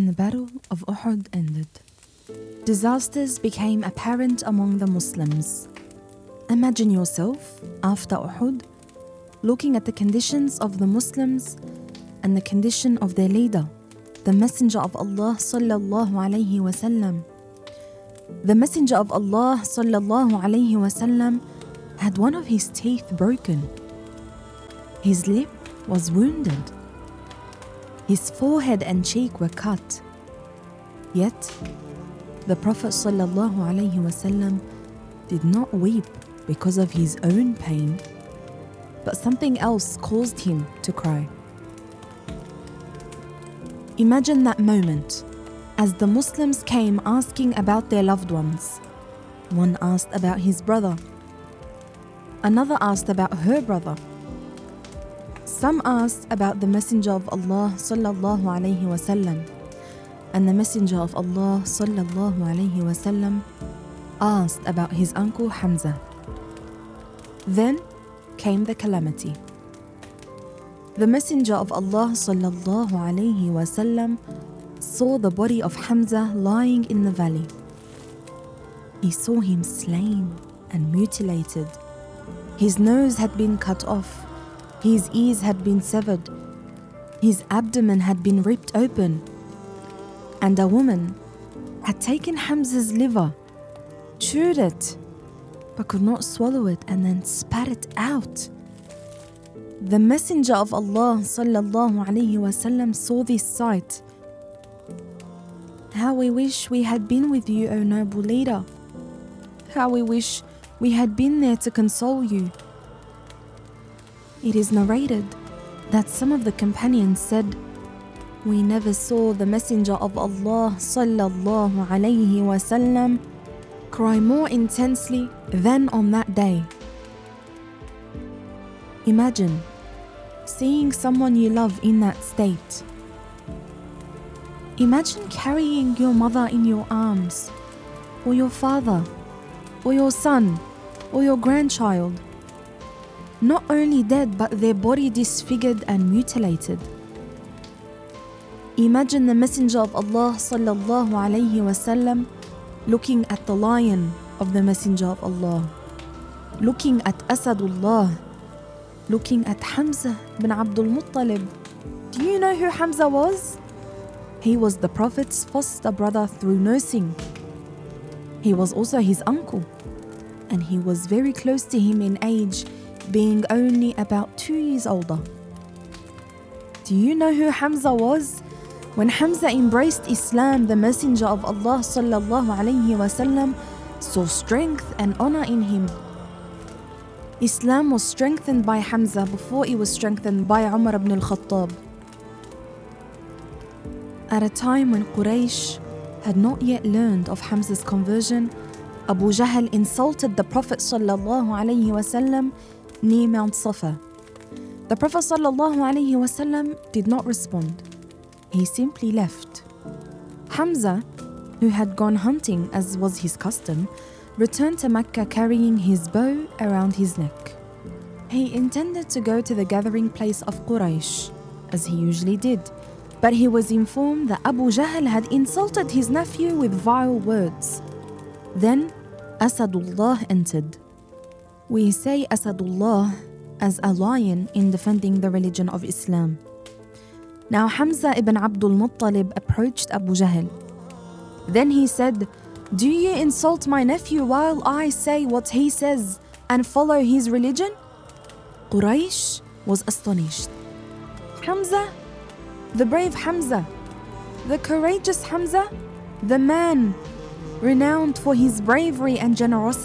when the Battle of Uhud ended, disasters became apparent among the Muslims. Imagine yourself, after Uhud, looking at the conditions of the Muslims and the condition of their leader, the Messenger of Allah sallallahu alayhi wasallam. The Messenger of Allah sallallahu alayhi wasallam had one of his teeth broken. His lip was wounded. His forehead and cheek were cut. Yet, the Prophet sallallahu alayhi wasallam did not weep because of his own pain, but something else caused him to cry. Imagine that moment as the Muslims came asking about their loved ones. One asked about his brother. Another asked about her brother. Some asked about the Messenger of Allah sallallahu alayhi wasallam, and the Messenger of Allah sallallahu alayhi wasallam asked about his uncle Hamza. Then came the calamity. The Messenger of Allah sallallahu alayhi wasallam saw the body of Hamza lying in the valley. He saw him slain and mutilated. His nose had been cut off. His ears had been severed. His abdomen had been ripped open. And a woman had taken Hamza's liver, chewed it, but could not swallow it, and then spat it out. The Messenger of Allah sallallahu alayhi wasallam saw this sight. How we wish we had been with you, O noble leader. How we wish we had been there to console you. It is narrated that some of the companions said, we never saw the Messenger of Allah sallallahu alayhi wasallam cry more intensely than on that day. Imagine seeing someone you love in that state. Imagine carrying your mother in your arms, or your father, or your son, or your grandchild, not only dead but their body disfigured and mutilated. Imagine the Messenger of Allah sallallahu alayhi wasallam looking at the lion of the Messenger of Allah, looking at Asadullah, looking at Hamza bin Abdul Muttalib. Do you know who Hamza was? He was the Prophet's foster brother through nursing. He was also his uncle, and he was very close to him in age, being only about 2 years older. Do you know who Hamza was? When Hamza embraced Islam, the Messenger of Allah sallallahu alayhi wasallam saw strength and honor in him. Islam was strengthened by Hamza before it was strengthened by Umar ibn al-Khattab. At a time when Quraysh had not yet learned of Hamza's conversion, Abu Jahl insulted the Prophet sallallahu alayhi wasallam near Mount Safa. The Prophet sallallahu alayhi wasallam did not respond. He simply left. Hamza, who had gone hunting as was his custom, returned to Mecca carrying his bow around his neck. He intended to go to the gathering place of Quraysh, as he usually did, but he was informed that Abu Jahl had insulted his nephew with vile words. Then Asadullah entered. We say Asadullah as a lion in defending the religion of Islam. Now Hamza ibn Abdul Muttalib approached Abu Jahl. Then he said, do you insult my nephew while I say what he says and follow his religion? Quraysh was astonished. Hamza, the brave Hamza, the courageous Hamza, the man renowned for his bravery and generosity,